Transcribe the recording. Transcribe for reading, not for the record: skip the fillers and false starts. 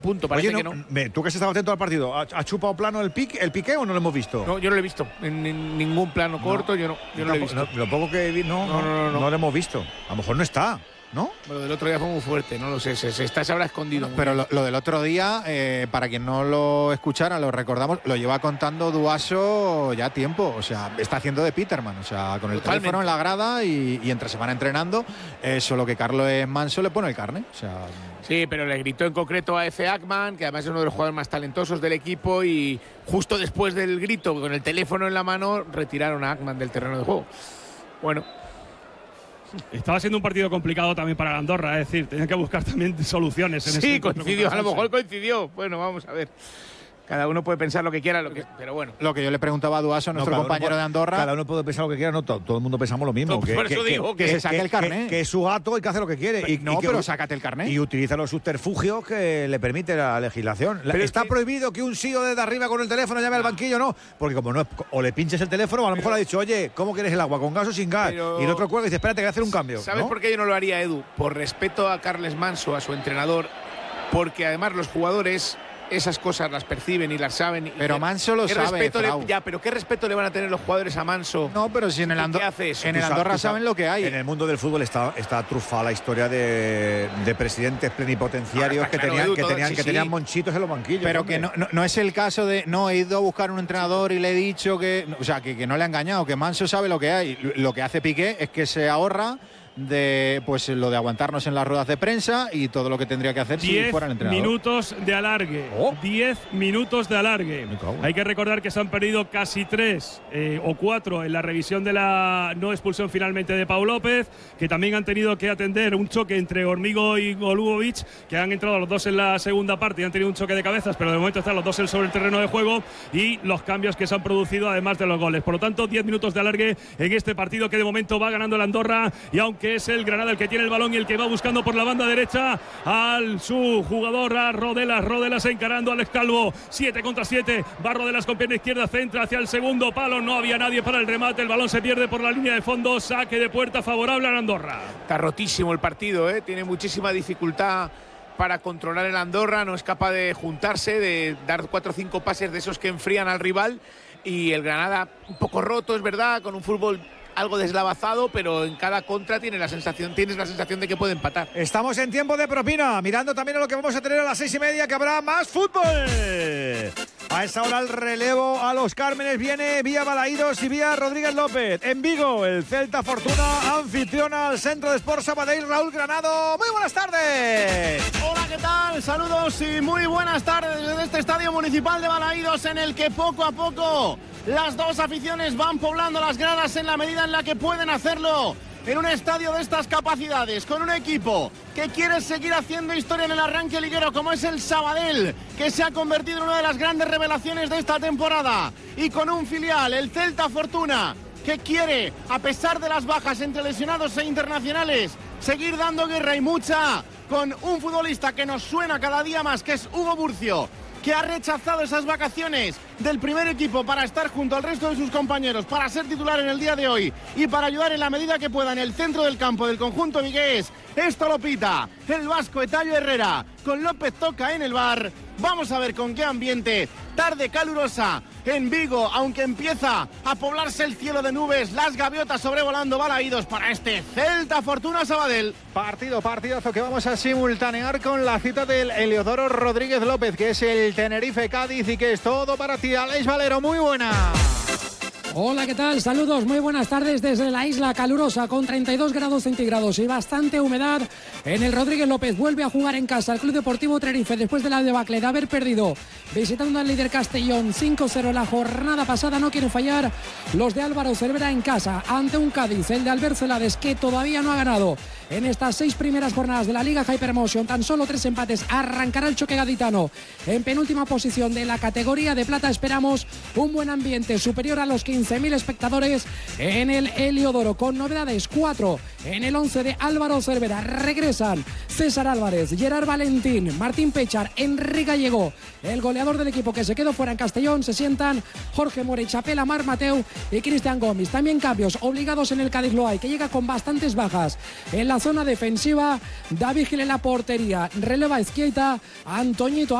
Punto, parece Oye, que no. ¿Tú que has estado atento al partido, ¿ha chupado plano el Piqué o no lo hemos visto? No, yo no lo he visto en ningún plano corto, yo no lo he visto. Lo poco que vi, no lo hemos visto. A lo mejor no está, ¿no? Lo del otro día fue muy fuerte, no lo sé, se habrá escondido. Pero lo del otro día, para quien no lo escuchara, lo recordamos, lo lleva contando Duaso ya tiempo, o sea, está haciendo de Peterman, o sea, con el teléfono en la grada y entre semana entrenando, solo que Carlos Manso le pone el carné, o sea… Sí, pero le gritó en concreto a Efe Ackman, que además es uno de los jugadores más talentosos del equipo, y justo después del grito, con el teléfono en la mano, retiraron a Ackman del terreno de juego. Bueno. Estaba siendo un partido complicado también para Andorra, es decir, tenían que buscar también soluciones. Sí, coincidió, a lo mejor coincidió. Bueno, vamos a ver. Cada uno puede pensar lo que quiera, pero bueno. Lo que yo le preguntaba a Duaso, nuestro compañero de Andorra… Cada uno puede pensar lo que quiera, no, todo el mundo pensamos lo mismo. Por eso digo que se saque el carné. Que es su gato y que hace lo que quiere. Pero sácate el carné. Y utiliza los subterfugios que le permite la legislación. Está prohibido que un CEO desde arriba con el teléfono llame al banquillo, no. Porque como no, o le pinches el teléfono, o a lo mejor le ha dicho, oye, ¿cómo quieres el agua? ¿Con gas o sin gas? Y el otro cuelga y dice, espérate, que voy a hacer un cambio. ¿Sabes por qué yo no lo haría, Edu? Por respeto a Carles Manso, a su entrenador, porque además los jugadores esas cosas las perciben y las saben. Pero Manso lo sabe, pero ¿qué respeto le van a tener los jugadores a Manso? No, pero si en el Andorra saben lo que hay. En el mundo del fútbol está trufada la historia de presidentes plenipotenciarios que tenían monchitos en los banquillos. Pero que no es el caso de, no, he ido a buscar un entrenador y le he dicho que, o sea, que no le ha engañado, que Manso sabe lo que hay. Lo que hace Piqué es que se ahorra de pues lo de aguantarnos en las ruedas de prensa y todo lo que tendría que hacer si fuera el entrenador. 10 minutos de alargue. 10 minutos de alargue. Hay que recordar que se han perdido casi 3 o 4 en la revisión de la no expulsión finalmente de Pau López, que también han tenido que atender un choque entre Hormigo y Golubovic, que han entrado los dos en la segunda parte y han tenido un choque de cabezas, pero de momento están los dos sobre el terreno de juego, y los cambios que se han producido además de los goles. Por lo tanto, 10 minutos de alargue en este partido que de momento va ganando el Andorra, y aunque es el Granada el que tiene el balón y el que va buscando por la banda derecha al su jugador, a Rodelas encarando al Calvo, 7 contra 7, va Rodelas con pierna izquierda, centra hacia el segundo palo, no había nadie para el remate, el balón se pierde por la línea de fondo, saque de puerta favorable a Andorra. Está rotísimo el partido, tiene muchísima dificultad para controlar el Andorra, no es capaz de juntarse, de dar 4 o 5 pases de esos que enfrían al rival, y el Granada un poco roto, es verdad, con un fútbol algo deslavazado, pero en cada contra tienes la sensación de que puede empatar. Estamos en tiempo de propina, mirando también a lo que vamos a tener a las 6:30, que habrá más fútbol. A esa hora el relevo a los Cármenes viene vía Balaídos y vía Rodríguez López. En Vigo, el Celta Fortuna anfitriona al Centro de Sport Sabadell. Raúl Granado, muy buenas tardes. Hola, ¿qué tal? Saludos y muy buenas tardes desde este Estadio Municipal de Balaídos, en el que poco a poco las dos aficiones van poblando las gradas en la medida en la que pueden hacerlo. En un estadio de estas capacidades, con un equipo que quiere seguir haciendo historia en el arranque liguero, como es el Sabadell, que se ha convertido en una de las grandes revelaciones de esta temporada, y con un filial, el Celta Fortuna, que quiere, a pesar de las bajas entre lesionados e internacionales, seguir dando guerra y mucha, con un futbolista que nos suena cada día más, que es Hugo Burcio, que ha rechazado esas vacaciones del primer equipo para estar junto al resto de sus compañeros, para ser titular en el día de hoy y para ayudar en la medida que pueda en el centro del campo del conjunto vigués. Esto lo pita el vasco Etallo Herrera, con López Toca en el bar. Vamos a ver con qué ambiente. Tarde calurosa en Vigo, aunque empieza a poblarse el cielo de nubes, las gaviotas sobrevolando Balaídos para este Celta Fortuna Sabadell. Partidazo que vamos a simultanear con la cita del Heliodoro Rodríguez López, que es el Tenerife Cádiz, y que es todo para ti, Aleix Valero. Muy buena. Hola, ¿qué tal? Saludos, muy buenas tardes desde la isla calurosa con 32 grados centígrados y bastante humedad en el Rodríguez López. Vuelve a jugar en casa el Club Deportivo Tenerife después de la debacle de haber perdido visitando al líder Castellón 5-0 la jornada pasada. No quieren fallar los de Álvaro Cervera en casa ante un Cádiz, el de Albert Celades, que todavía no ha ganado en estas 6 primeras jornadas de la Liga Hypermotion. Tan solo 3 empates. Arrancará el choque gaditano en penúltima posición de la categoría de plata. Esperamos un buen ambiente superior a los 15 15.000 espectadores en el Heliodoro. Con novedades, 4 en el 11 de Álvaro Cervera. Regresan César Álvarez, Gerard Valentín, Martín Pechar, Enrique Gallego, el goleador del equipo que se quedó fuera en Castellón. Se sientan Jorge More, Chapela, Marc Mateu y Cristian Gomis. También cambios obligados en el Cádiz Loay, que llega con bastantes bajas en la zona defensiva. David Gil en la portería, releva Izquierda, Antoñito